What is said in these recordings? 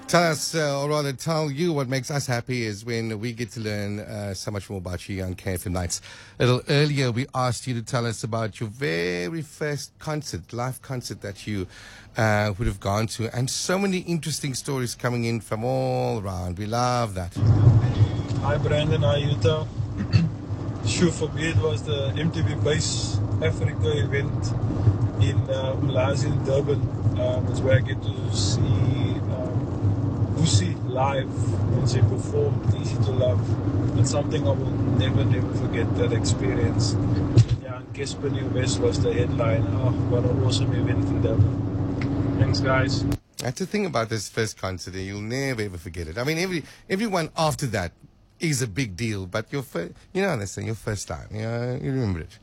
Tell us, or rather tell you what makes us happy is when we get to learn so much more about you on KFM Nights. A little earlier, we asked you to tell us about your very first concert, live concert that you would have gone to. And so many interesting stories coming in from all around. We love that. Hi Brandon, hi Utah. Sure, for me it was the MTV Base Africa event in Umlazi in Durban. It's where I get to see Boosie live when she performed Easy to Love. It's something I will never forget, that experience. Yeah, and Casper New West was the headline. Oh, what an awesome event in Durban. Thanks guys. That's the thing about this first concert, you'll never ever forget it. I mean, everyone after that is a big deal, but your first, listen, your first time, you remember it.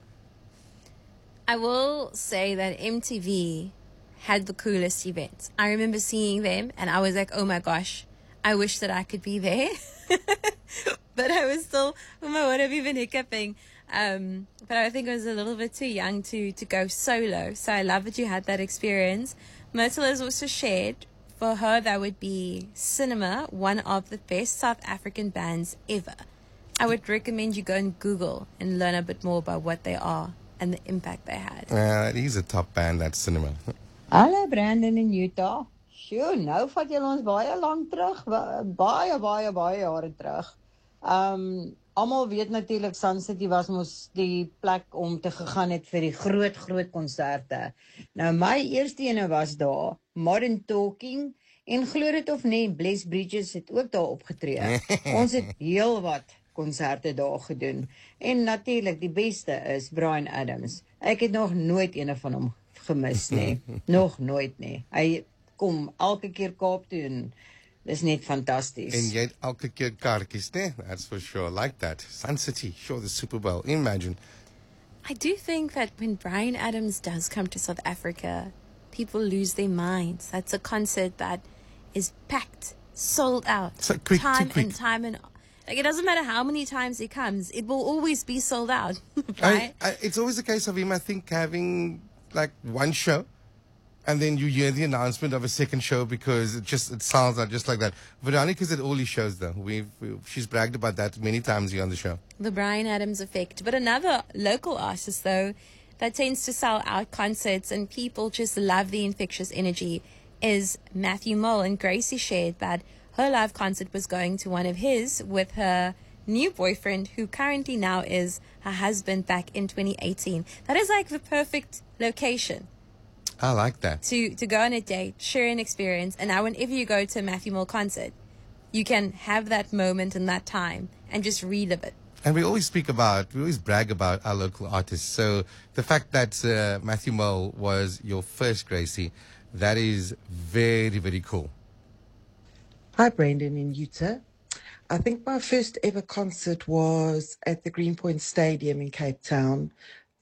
I will say that MTV had the coolest events. I remember seeing them and I was like, oh my gosh, I wish that I could be there. But I was still, oh my word, I've even hiccuping. But I think I was a little bit too young to go solo. So I love that you had that experience. Myrtle has also shared, for her, that would be Cinema, one of the best South African bands ever. I would recommend you go and Google and learn a bit more about what they are and the impact they had. It is a top band, that Cinema. Hallo Brandon in Utah. Sjoe, nou vat julle ons baie lank terug, baie jare terug. Almal weet natuurlik Sun City was mos die plek om te gegaan het vir die groot konserte. Nou my eerste ene was daar, Modern Talking, en glo dit of nie, Bless Bridges het ook daar opgetree. Ons het heel wat konserte daar gedoen. En natuurlik die beste is Bryan Adams. Ek het nog nooit een van hom gemis nie. Nog nooit nie. Hy kom elke keer Kaap toe en dis net fantasties. En jy het elke keer kaartjies, nee? That's for sure. Like that. Sun City, sure, the Super Bowl. Imagine. I do think that when Bryan Adams does come to South Africa, people lose their minds. That's a concert that is packed, sold out, so quick, time too quick. and time and like it doesn't matter how many times he comes, it will always be sold out. Right? It's always a case of him, I think, having like one show, and then you hear the announcement of a second show because it sounds out just like that. Veronica's at all his shows, though. She's bragged about that many times here on the show. The Bryan Adams effect. But another local artist, though, that tends to sell out concerts and people just love the infectious energy is Matthew Mole. And Gracie shared that her live concert was going to one of his with her new boyfriend, who currently now is her husband, back in 2018. That is like the perfect location. I like that. To go on a date, share an experience, and now whenever you go to a Matthew Mole concert, you can have that moment and that time and just relive it. And we always brag about our local artists. So the fact that Matthew Mole was your first, Gracie, that is very, very cool. Hi, Brandon in Utah. I think my first ever concert was at the Greenpoint Stadium in Cape Town,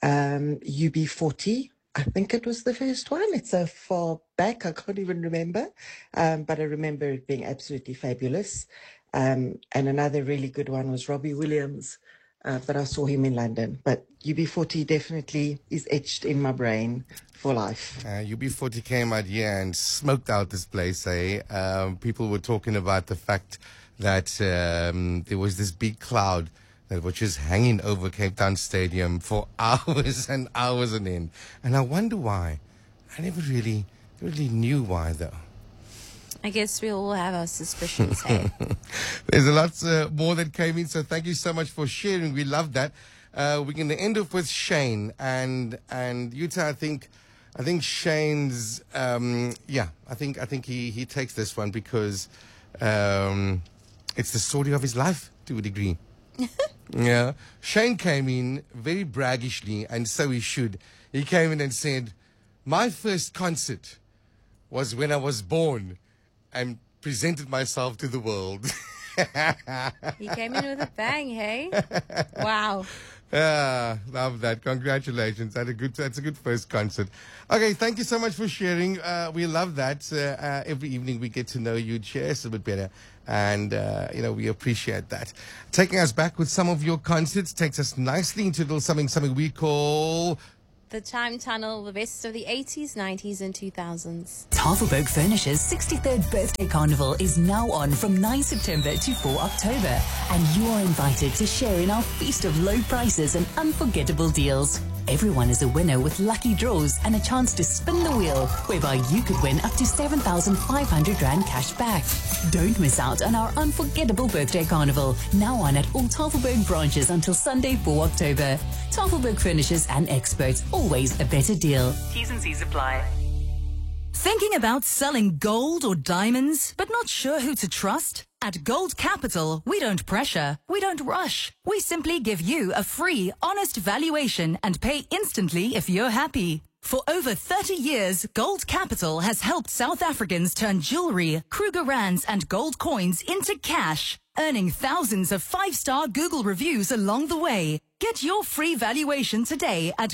UB40. I think it was the first one. It's so far back, I can't even remember. But I remember it being absolutely fabulous. And another really good one was Robbie Williams, but I saw him in London. But UB40 definitely is etched in my brain for life. UB40 came out here and smoked out this place, eh? People were talking about the fact that there was this big cloud that was just hanging over Cape Town Stadium for hours and hours on end. And I wonder why. I never really knew why, though. I guess we all have our suspicions, hey? There's a lot more that came in, so thank you so much for sharing. We love that. We're going to end off with Shane. And Utah, I think Shane's, I think he takes this one because it's the story of his life, to a degree. Yeah. Shane came in very braggishly, and so he should. He came in and said, my first concert was when I was born and presented myself to the world. He came in with a bang, hey? Wow. Love that. Congratulations. That's a good first concert. Okay, thank you so much for sharing. We love that. Every evening we get to know you, share us a bit better. And, we appreciate that. Taking us back with some of your concerts takes us nicely into a little something we call The Time Tunnel, the best of the 80s, 90s, and 2000s. Tafelberg Furniture's 63rd birthday carnival is now on from 9 September to 4 October, and you are invited to share in our feast of low prices and unforgettable deals. Everyone is a winner with lucky draws and a chance to spin the wheel, whereby you could win up to 7,500 Rand cash back. Don't miss out on our unforgettable birthday carnival, now on at all Tafelberg branches until Sunday, 4 October. Tafelberg Furnitures and Experts, always a better deal. T's and C's apply. Thinking about selling gold or diamonds, but not sure who to trust? At Gold Capital, we don't pressure, we don't rush. We simply give you a free, honest valuation and pay instantly if you're happy. For over 30 years, Gold Capital has helped South Africans turn jewelry, Kruger Rands and gold coins into cash, earning thousands of 5-star Google reviews along the way. Get your free valuation today at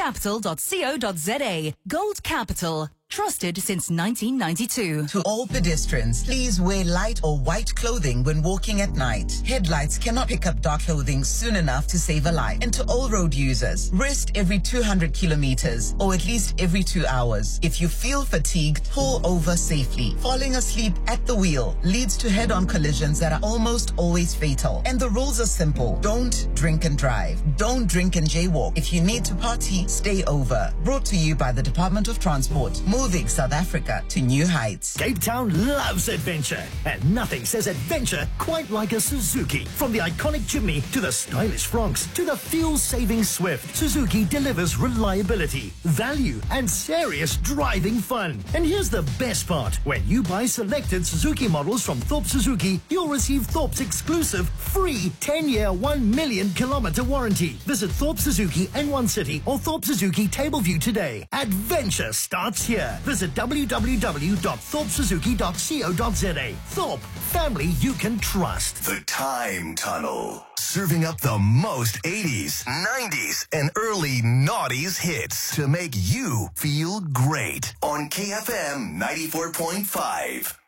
goldcapital.co.za. Gold Capital. Trusted since 1992. To all pedestrians, please wear light or white clothing when walking at night. Headlights cannot pick up dark clothing soon enough to save a life. And to all road users, rest every 200 kilometers or at least every 2 hours. If you feel fatigued, pull over safely. Falling asleep at the wheel leads to head-on collisions that are almost always fatal. And the rules are simple. Don't drink and drive. Don't drink and jaywalk. If you need to party, stay over. Brought to you by the Department of Transport. Moving South Africa to new heights. Cape Town loves adventure, and nothing says adventure quite like a Suzuki. From the iconic Jimny to the stylish Fronx to the fuel-saving Swift, Suzuki delivers reliability, value, and serious driving fun. And here's the best part. When you buy selected Suzuki models from Thorpe Suzuki, you'll receive Thorpe's exclusive free 10-year, 1 million kilometer warranty. Visit Thorpe Suzuki N1 City or Thorpe Suzuki Tableview today. Adventure starts here. Visit www.thorpesuzuki.co.za. Thorpe, family you can trust. The Time Tunnel, serving up the most 80s, 90s, and early noughties hits to make you feel great on KFM 94.5.